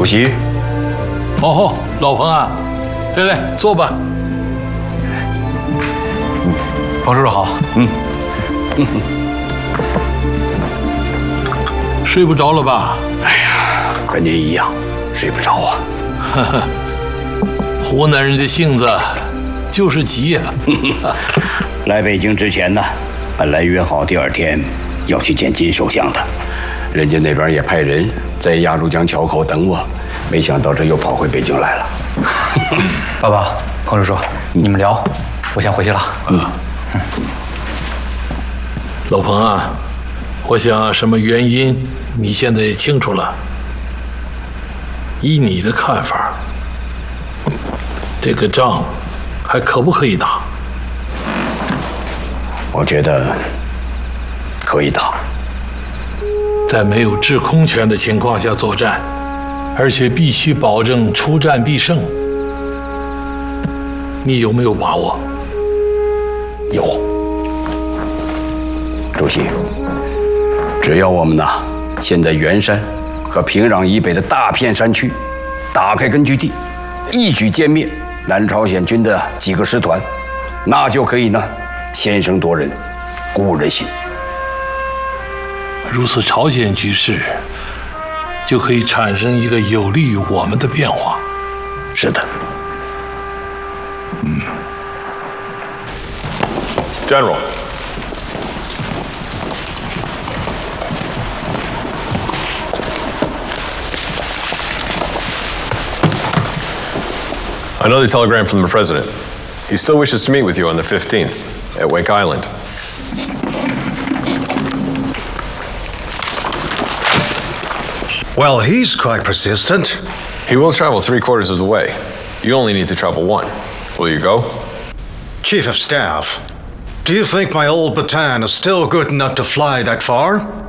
主席。 哦，老彭啊，来坐吧。 彭叔叔好。 睡不着了吧？ 哎呀，跟您一样，睡不着啊。 湖南人的性子就是急呀。 来北京之前呢，本来约好第2天要去见金首相的， 人家那边也派人在鸭绿江桥口等我，没想到这又跑回北京来了。 爸爸，彭叔叔，你们聊，我先回去了。 老彭啊，我想什么原因你现在也清楚了。依你的看法，这个仗还可不可以打？ 我觉得可以打。 在没有制空权的情况下作战，而且必须保证出战必胜，你有没有把握？ 有。主席，只要我们呢，先在元山和平壤以北的大片山区打开根据地，一举歼灭南朝鲜军的几个师团，那就可以呢，先声夺人，鼓舞人心。 如此，朝鲜局势就可以产生一个有利于我们的变化。 是的。 General. Another telegram from the President. He still wishes to meet with you on the 15th at Wake Island. Well, he's quite persistent. He will travel 3/4 of the way. You only need to travel 1. Will you go? Chief of Staff, do you think my old baton is still good enough to fly that far?